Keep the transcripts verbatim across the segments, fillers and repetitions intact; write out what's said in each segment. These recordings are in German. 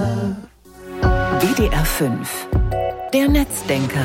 W D R fünf. Der Netzdenker.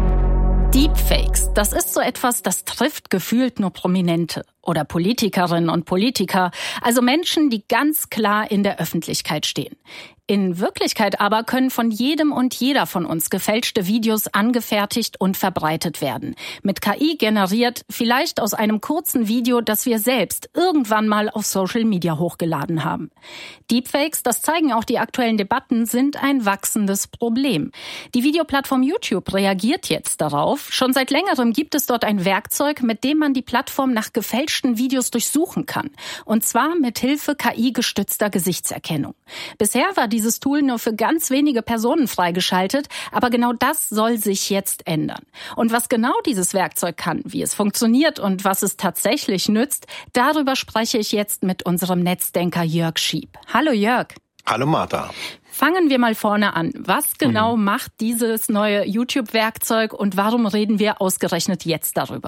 Deepfakes, das ist so etwas, das trifft gefühlt nur Prominente oder Politikerinnen und Politiker, also Menschen, die ganz klar in der Öffentlichkeit stehen. In Wirklichkeit aber können von jedem und jeder von uns gefälschte Videos angefertigt und verbreitet werden. Mit K I generiert, vielleicht aus einem kurzen Video, das wir selbst irgendwann mal auf Social Media hochgeladen haben. Deepfakes, das zeigen auch die aktuellen Debatten, sind ein wachsendes Problem. Die Videoplattform YouTube reagiert jetzt darauf. Schon seit längerem gibt es dort ein Werkzeug, mit dem man die Plattform nach gefälschten Videos durchsuchen kann. Und zwar mit Hilfe K I-gestützter Gesichtserkennung. Bisher war dieses Tool nur für ganz wenige Personen freigeschaltet, aber genau das soll sich jetzt ändern. Und was genau dieses Werkzeug kann, wie es funktioniert und was es tatsächlich nützt, darüber spreche ich jetzt mit unserem Netzdenker Jörg Schieb. Hallo Jörg. Hallo Martha. Fangen wir mal vorne an. Was genau mhm. macht dieses neue YouTube-Werkzeug und warum reden wir ausgerechnet jetzt darüber?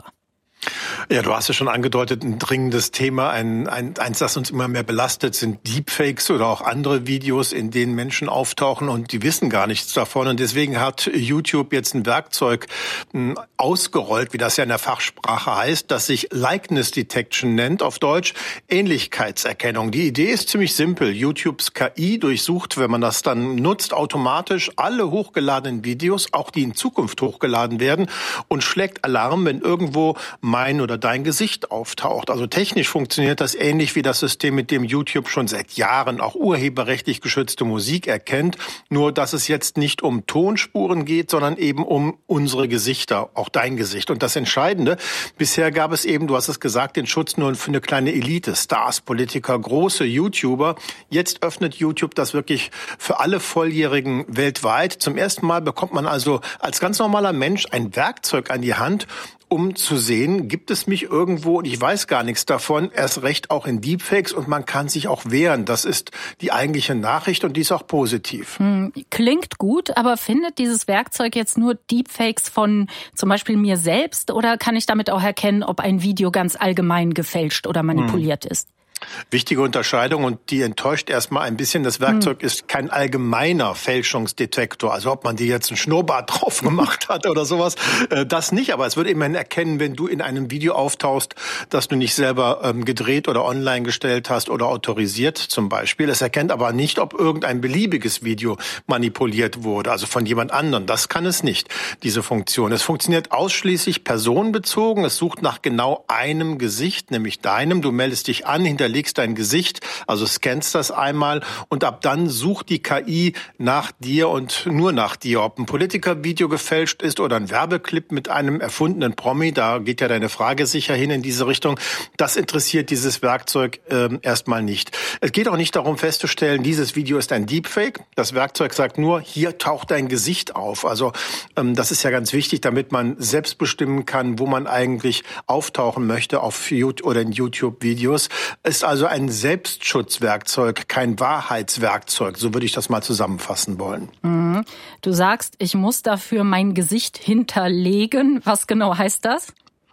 Ja, du hast ja schon angedeutet, ein dringendes Thema, ein, ein, eins, das uns immer mehr belastet, sind Deepfakes oder auch andere Videos, in denen Menschen auftauchen und die wissen gar nichts davon. Und deswegen hat YouTube jetzt ein Werkzeug m, ausgerollt, wie das ja in der Fachsprache heißt, das sich Likeness Detection nennt, auf Deutsch Ähnlichkeitserkennung. Die Idee ist ziemlich simpel. YouTubes K I durchsucht, wenn man das dann nutzt, automatisch alle hochgeladenen Videos, auch die in Zukunft hochgeladen werden, und schlägt Alarm, wenn irgendwo mein oder dein Gesicht auftaucht. Also technisch funktioniert das ähnlich wie das System, mit dem YouTube schon seit Jahren auch urheberrechtlich geschützte Musik erkennt. Nur, dass es jetzt nicht um Tonspuren geht, sondern eben um unsere Gesichter, auch dein Gesicht. Und das Entscheidende, bisher gab es eben, du hast es gesagt, den Schutz nur für eine kleine Elite, Stars, Politiker, große YouTuber. Jetzt öffnet YouTube das wirklich für alle Volljährigen weltweit. Zum ersten Mal bekommt man also als ganz normaler Mensch ein Werkzeug an die Hand, um zu sehen, gibt es mich irgendwo und ich weiß gar nichts davon, erst recht auch in Deepfakes, und man kann sich auch wehren. Das ist die eigentliche Nachricht und die ist auch positiv. Hm, klingt gut, aber findet dieses Werkzeug jetzt nur Deepfakes von zum Beispiel mir selbst oder kann ich damit auch erkennen, ob ein Video ganz allgemein gefälscht oder manipuliert hm. ist? Wichtige Unterscheidung, und die enttäuscht erstmal ein bisschen. Das Werkzeug hm. ist kein allgemeiner Fälschungsdetektor. Also ob man dir jetzt einen Schnurrbart drauf gemacht hat oder sowas, das nicht. Aber es wird immerhin erkennen, wenn du in einem Video auftauchst, das du nicht selber ähm, gedreht oder online gestellt hast oder autorisiert zum Beispiel. Es erkennt aber nicht, ob irgendein beliebiges Video manipuliert wurde, also von jemand anderem. Das kann es nicht, diese Funktion. Es funktioniert ausschließlich personenbezogen. Es sucht nach genau einem Gesicht, nämlich deinem. Du meldest dich an, hinter legst dein Gesicht, also scannst das einmal, und ab dann sucht die K I nach dir und nur nach dir. Ob ein Politikervideo gefälscht ist oder ein Werbeclip mit einem erfundenen Promi, da geht ja deine Frage sicher hin in diese Richtung, das interessiert dieses Werkzeug ähm, erstmal nicht. Es geht auch nicht darum festzustellen, dieses Video ist ein Deepfake. Das Werkzeug sagt nur, hier taucht dein Gesicht auf. Also ähm, das ist ja ganz wichtig, damit man selbst bestimmen kann, wo man eigentlich auftauchen möchte auf YouTube oder in YouTube-Videos. Es ist also ein Selbstschutzwerkzeug, kein Wahrheitswerkzeug. So würde ich das mal zusammenfassen wollen. Mhm. Du sagst, ich muss dafür mein Gesicht hinterlegen. Was genau heißt das?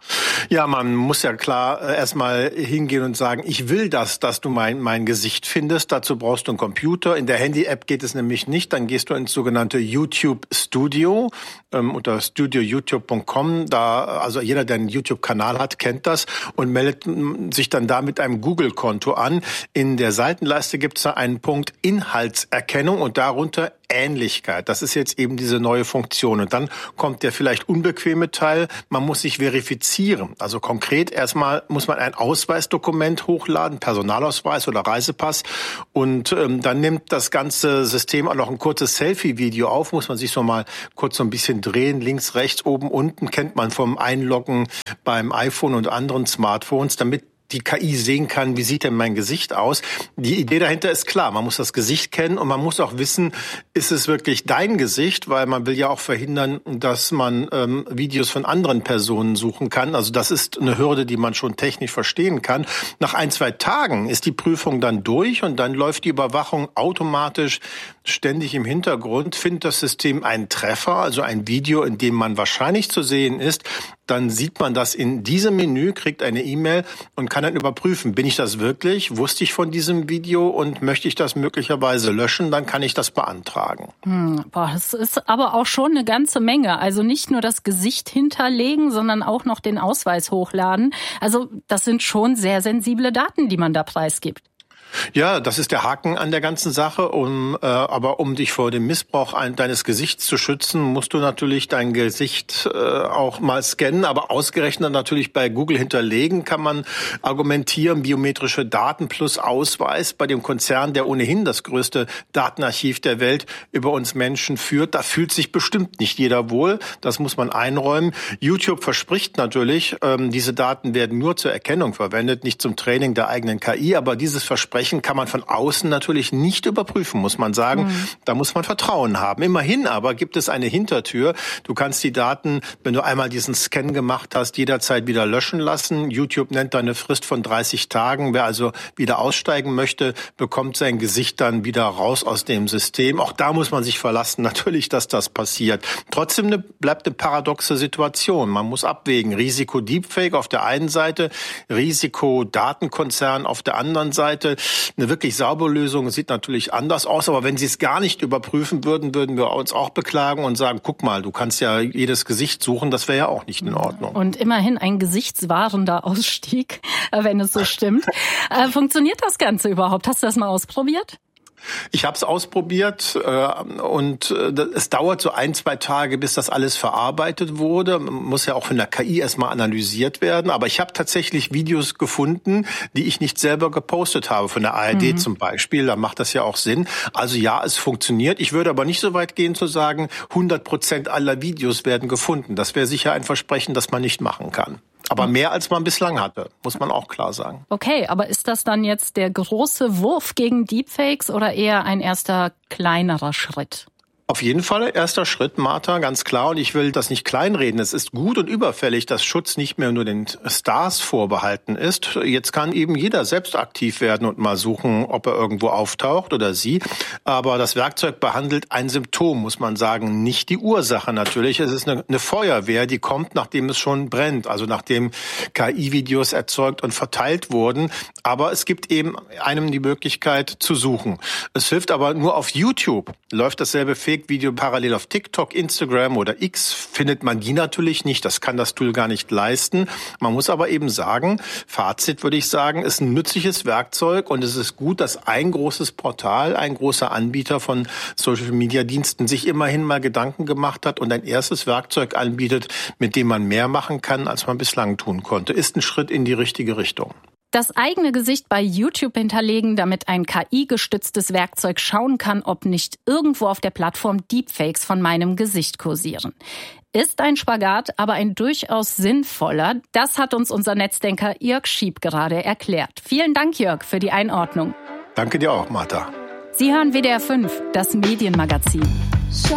Ja, man muss ja klar äh, erstmal hingehen und sagen, ich will das, dass du mein mein Gesicht findest. Dazu brauchst du einen Computer. In der Handy-App geht es nämlich nicht. Dann gehst du ins sogenannte YouTube Studio ähm, unter studio youtube punkt com. Da, also jeder, der einen YouTube-Kanal hat, kennt das und meldet sich dann da mit einem Google-Konto an. In der Seitenleiste gibt es da einen Punkt Inhaltserkennung und darunter Ähnlichkeit. Das ist jetzt eben diese neue Funktion. Und dann kommt der vielleicht unbequeme Teil. Man muss sich verifizieren. Also konkret erstmal muss man ein Ausweisdokument hochladen, Personalausweis oder Reisepass. Und ähm, dann nimmt das ganze System auch noch ein kurzes Selfie-Video auf. Muss man sich so mal kurz so ein bisschen drehen. Links, rechts, oben, unten kennt man vom Einloggen beim iPhone und anderen Smartphones, damit die K I sehen kann, wie sieht denn mein Gesicht aus. Die Idee dahinter ist klar, man muss das Gesicht kennen und man muss auch wissen, ist es wirklich dein Gesicht, weil man will ja auch verhindern, dass man ähm, Videos von anderen Personen suchen kann. Also das ist eine Hürde, die man schon technisch verstehen kann. Nach ein, zwei Tagen ist die Prüfung dann durch und dann läuft die Überwachung automatisch ständig im Hintergrund. Findet das System einen Treffer, also ein Video, in dem man wahrscheinlich zu sehen ist, dann sieht man das in diesem Menü, kriegt eine E-Mail und kann dann überprüfen, bin ich das wirklich, wusste ich von diesem Video und möchte ich das möglicherweise löschen, dann kann ich das beantragen. Hm, boah, das ist aber auch schon eine ganze Menge. Also nicht nur das Gesicht hinterlegen, sondern auch noch den Ausweis hochladen. Also das sind schon sehr sensible Daten, die man da preisgibt. Ja, das ist der Haken an der ganzen Sache. Um, äh, aber um dich vor dem Missbrauch ein, deines Gesichts zu schützen, musst du natürlich dein Gesicht äh, auch mal scannen. Aber ausgerechnet natürlich bei Google hinterlegen kann man argumentieren, biometrische Daten plus Ausweis bei dem Konzern, der ohnehin das größte Datenarchiv der Welt über uns Menschen führt. Da fühlt sich bestimmt nicht jeder wohl. Das muss man einräumen. YouTube verspricht natürlich, ähm, diese Daten werden nur zur Erkennung verwendet, nicht zum Training der eigenen K I. Aber dieses Versprechen kann man von außen natürlich nicht überprüfen, muss man sagen. Mhm. Da muss man Vertrauen haben. Immerhin aber gibt es eine Hintertür. Du kannst die Daten, wenn du einmal diesen Scan gemacht hast, jederzeit wieder löschen lassen. YouTube nennt da eine Frist von dreißig Tagen. Wer also wieder aussteigen möchte, bekommt sein Gesicht dann wieder raus aus dem System. Auch da muss man sich verlassen, natürlich, dass das passiert. Trotzdem eine, bleibt eine paradoxe Situation. Man muss abwägen. Risiko Deepfake auf der einen Seite, Risiko Datenkonzern auf der anderen Seite. Eine wirklich saubere Lösung sieht natürlich anders aus, aber wenn Sie es gar nicht überprüfen würden, würden wir uns auch beklagen und sagen, guck mal, du kannst ja jedes Gesicht suchen, das wäre ja auch nicht in Ordnung. Und immerhin ein gesichtswahrender Ausstieg, wenn es so stimmt. Funktioniert das Ganze überhaupt? Hast du das mal ausprobiert? Ich habe es ausprobiert äh, und äh, es dauert so ein, zwei Tage, bis das alles verarbeitet wurde. Muss ja auch von der K I erstmal analysiert werden. Aber ich habe tatsächlich Videos gefunden, die ich nicht selber gepostet habe, von der A R D mhm. zum Beispiel. Da macht das ja auch Sinn. Also ja, es funktioniert. Ich würde aber nicht so weit gehen zu sagen, hundert Prozent aller Videos werden gefunden. Das wäre sicher ein Versprechen, das man nicht machen kann. Aber mehr als man bislang hatte, muss man auch klar sagen. Okay, aber ist das dann jetzt der große Wurf gegen Deepfakes oder eher ein erster kleinerer Schritt? Auf jeden Fall erster Schritt, Martha, ganz klar. Und ich will das nicht kleinreden. Es ist gut und überfällig, dass Schutz nicht mehr nur den Stars vorbehalten ist. Jetzt kann eben jeder selbst aktiv werden und mal suchen, ob er irgendwo auftaucht oder sie. Aber das Werkzeug behandelt ein Symptom, muss man sagen, nicht die Ursache natürlich. Es ist eine, eine Feuerwehr, die kommt, nachdem es schon brennt, also nachdem K I-Videos erzeugt und verteilt wurden. Aber es gibt eben einem die Möglichkeit zu suchen. Es hilft aber nur auf YouTube. Läuft dasselbe Fake-Video parallel auf TikTok, Instagram oder X, findet man die natürlich nicht. Das kann das Tool gar nicht leisten. Man muss aber eben sagen, Fazit würde ich sagen, ist ein nützliches Werkzeug und es ist gut, dass ein großes Portal, ein großer Anbieter von Social-Media-Diensten sich immerhin mal Gedanken gemacht hat und ein erstes Werkzeug anbietet, mit dem man mehr machen kann, als man bislang tun konnte. Ist ein Schritt in die richtige Richtung. Das eigene Gesicht bei YouTube hinterlegen, damit ein K I-gestütztes Werkzeug schauen kann, ob nicht irgendwo auf der Plattform Deepfakes von meinem Gesicht kursieren. Ist ein Spagat, aber ein durchaus sinnvoller. Das hat uns unser Netzdenker Jörg Schieb gerade erklärt. Vielen Dank, Jörg, für die Einordnung. Danke dir auch, Martha. Sie hören W D R fünf, das Medienmagazin.